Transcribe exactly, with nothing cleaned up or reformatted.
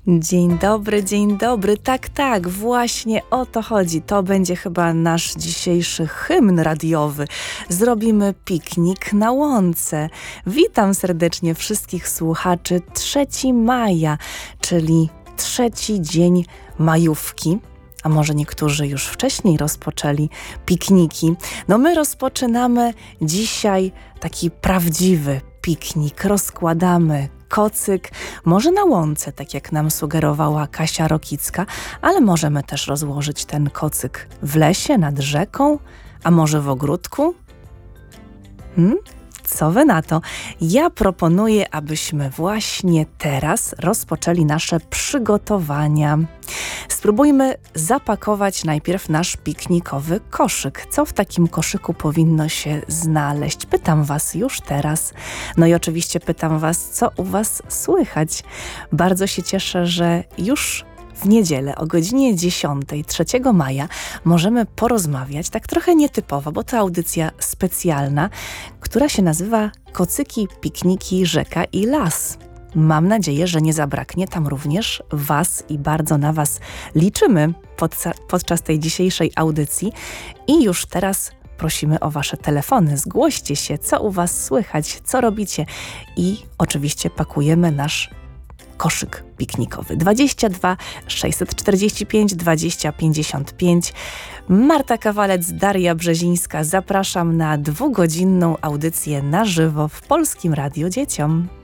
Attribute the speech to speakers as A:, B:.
A: Dzień dobry, dzień dobry. Tak, tak, właśnie o to chodzi. To będzie chyba nasz dzisiejszy hymn radiowy. Zrobimy piknik na łące. Witam serdecznie wszystkich słuchaczy. trzeciego maja, czyli trzeci dzień majówki. A może niektórzy już wcześniej rozpoczęli pikniki. No my rozpoczynamy dzisiaj taki prawdziwy piknik. Rozkładamy kocyk, może na łące, tak jak nam sugerowała Kasia Rokicka, ale możemy też rozłożyć ten kocyk w lesie, nad rzeką, a może w ogródku? Hmm? Co wy na to? Ja proponuję, abyśmy właśnie teraz rozpoczęli nasze przygotowania. Spróbujmy zapakować najpierw nasz piknikowy koszyk. Co w takim koszyku powinno się znaleźć? Pytam was już teraz. No i oczywiście pytam was, co u was słychać. Bardzo się cieszę, że już w niedzielę o godzinie dziesiątej, trzeciego maja możemy porozmawiać, tak trochę nietypowo, bo to audycja specjalna, która się nazywa Kocyki, pikniki, rzeka i las. Mam nadzieję, że nie zabraknie tam również was i bardzo na was liczymy podca- podczas tej dzisiejszej audycji. I już teraz prosimy o wasze telefony. Zgłoście się, co u was słychać, co robicie i oczywiście pakujemy nasz koszyk piknikowy. dwadzieścia dwa sześćset czterdzieści pięć dwadzieścia pięćdziesiąt pięć. Marta Kawalec, Daria Brzezińska. Zapraszam na dwugodzinną audycję na żywo w Polskim Radiu Dzieciom.